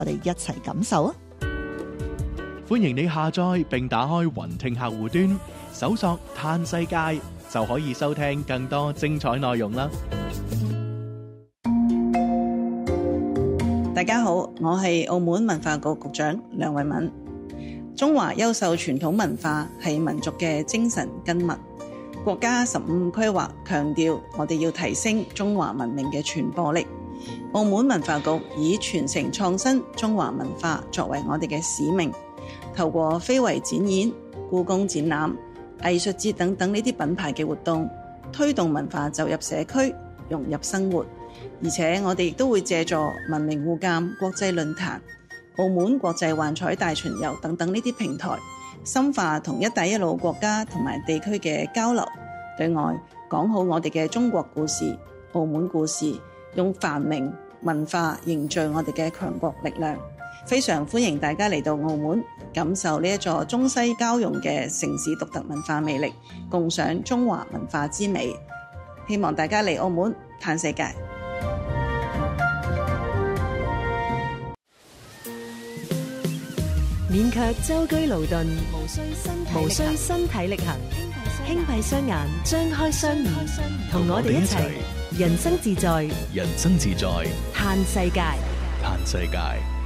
我哋一齊感受啊！ 歡迎你下載並打開雲聽客戶端，搜索嘆世界就可以收聽更多精彩內容啦！ 大家好，我係澳門文化局局長梁慧敏。中華優秀傳統文化係民族嘅精神根脈。國家15規劃強調，我哋要提升中華文明嘅傳播力。澳門文化局以傳承創新中華文化作為我哋嘅使命，透過非遺展演、故宮展覽、藝術節等等呢啲品牌嘅活動，推動文化走入社區，融入生活。而且我哋亦都會借助文明互鑒國際論壇、澳門國際幻彩大巡遊等等呢啲平台，深化同一帶一路國家同埋地區嘅交流，對外講好我哋嘅中國故事、澳門故事，用繁榮文化凝聚我哋嘅強國力量。非常歡迎大家嚟到澳門，感受呢一座中西交融嘅城市獨特文化魅力，共賞中華文化之美。希望大家嚟澳門嘆世界。 免卻舟車勞頓，無需身體力行，輕閉雙眼，張開雙耳，同我哋一齊人生自在， 人生自在， 嘆世界， 嘆世界。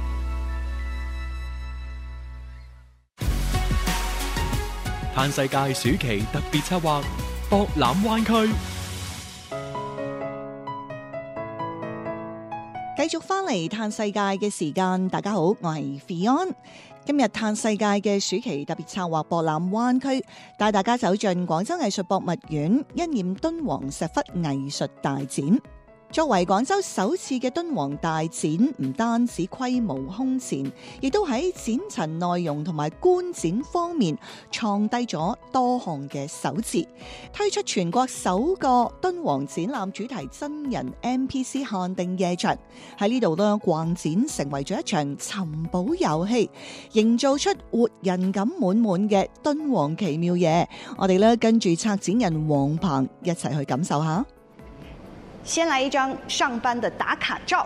嘆世界暑期特別策劃博覽灣區。 繼續翻嚟嘆世界嘅時間，大家好，我係 Fion。今日嘆世界嘅暑期特別策劃博覽灣區，帶大家走進廣州藝術博物院一念敦煌石窟藝術大展。作為廣州首次嘅敦煌大展，唔單止規模空前，亦都喺展陳內容同埋觀展方面創低咗多項嘅首字，推出全國首個敦煌展覽主題真人 NPC 限定夜場。喺呢度呢，逛展成為咗一場尋寶遊戲，營造出活人感滿滿嘅敦煌奇妙夜。我哋呢跟住策展人黃鵬一齊去感受下。 先來一張上班的打卡照。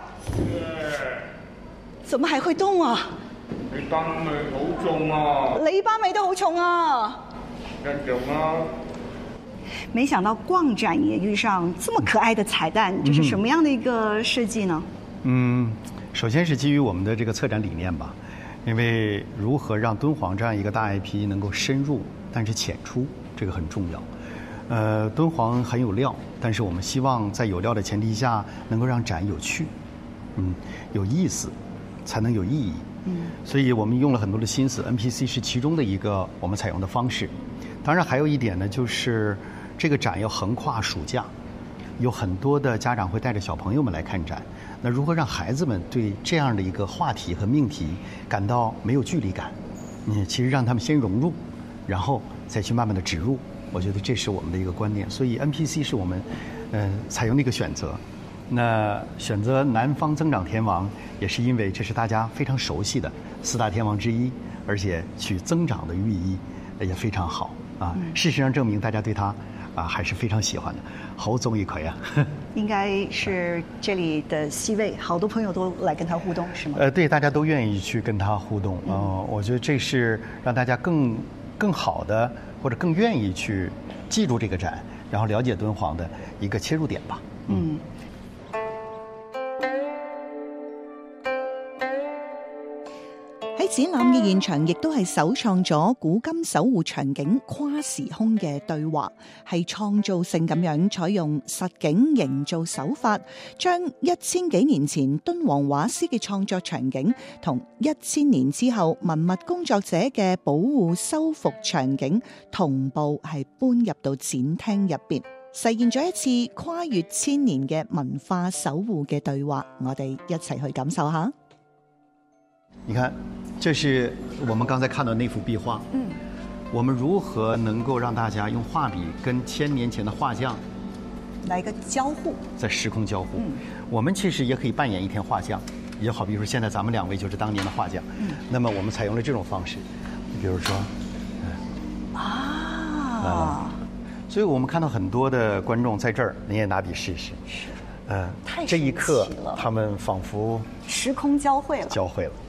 怎麼還會動啊？ 你班味好重啊！ 你班味都好重啊！ 一樣啊！ 沒想到逛展也遇上這麼可愛的彩蛋，這是什麼樣的一個設計呢？ 首先是基於我們的這個策展理念吧，因為如何讓敦煌這樣一個大 IP 能夠深入，但是淺出，這個很重要。敦煌很有料，但是我們希望在有料的前提下，能夠讓展有趣，有意思，才能有意義。所以我們用了很多的心思 ，NPC 是其中的一個我們採用的方式。當然還有一點呢，就是這個展要橫跨暑假，有很多的家長會帶着小朋友們來看展。那如何讓孩子們對這樣的一個話題和命題感到沒有距離感？其實讓他們先融入，然後再去慢慢的植入。我覺得這是我們的一個觀念，所以 NPC 是我們採用的一個選擇。那選擇南方增長天王，也是因為這是大家非常熟悉的4大天王之一，而且取增長的寓意也非常好啊。事實上證明大家對他還是非常喜歡的，好中意佢啊。 應該是這裡的 C 位，好多朋友都來跟他互動，是嗎？ 對，大家都願意去跟他互動。我覺得這是讓大家更好的，或者更願意去記住這個展，然後了解敦煌的一個切入點吧。 喺展覽嘅現場，亦都係首創咗古今守護場景跨時空嘅對話，係創造性咁樣採用實景營造手法，將1000幾年前敦煌畫師嘅創作場景同1000年之後文物工作者嘅保護修復場景同步係搬入到展廳入邊，實現咗一次跨越1000年嘅文化守護嘅對話。我哋一齊去感受下。 你看，這是我們剛才看到那幅壁畫。我們如何能夠讓大家用畫筆跟1000年前的畫匠來一個交互， 在時空交互？我們其實也可以扮演一天畫匠，也好比如現在咱們2位就是當年的畫匠。那麼我們採用了這種方式，比如說，所以我們看到很多的觀眾在這兒，你也拿筆試試。 太这一刻神奇了他们仿佛时空交汇了。 交汇了。